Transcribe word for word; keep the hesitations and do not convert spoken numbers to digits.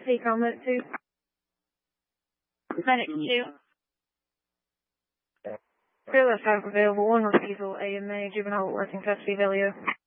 Speaker on Medic two. Medic two. Fearless have available one refusal, A M A, juvenile working custody, Velio.